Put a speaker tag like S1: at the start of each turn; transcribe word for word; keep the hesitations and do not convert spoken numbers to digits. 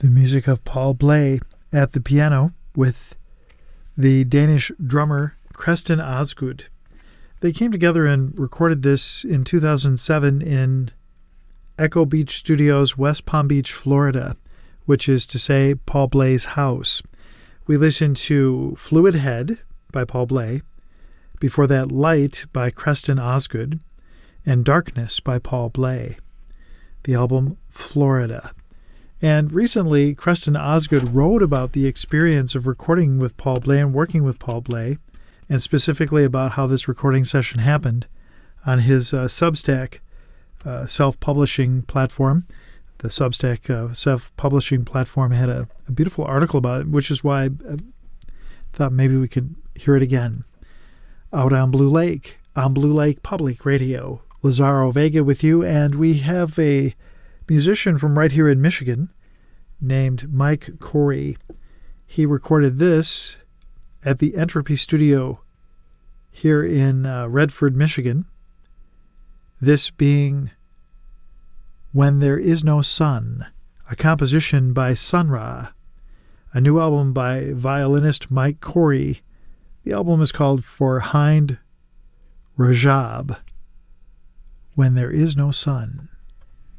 S1: The music of Paul Bley at the piano with the Danish drummer Creston Osgood. They came together and recorded this in two thousand seven in Echo Beach Studios, West Palm Beach, Florida, which is to say Paul Bley's house. We listened to Fluid Head by Paul Bley, before that Light by Creston Osgood, and Darkness by Paul Bley. The album Florida. And recently, Creston Osgood wrote about the experience of recording with Paul Bley and working with Paul Bley, and specifically about how this recording session happened on his uh, Substack uh, self-publishing platform. The Substack uh, self-publishing platform had a, a beautiful article about it, which is why I thought maybe we could hear it again. Out on Blue Lake, on Blue Lake Public Radio. Lazaro Vega with you, and we have a musician from right here in Michigan named Mike Corey. He recorded this at the Entropy Studio here in uh, Redford, Michigan. This being When There Is No Sun, a composition by Sun Ra, a new album by violinist Mike Corey. The album is called For Hind Rajab, When There Is No Sun.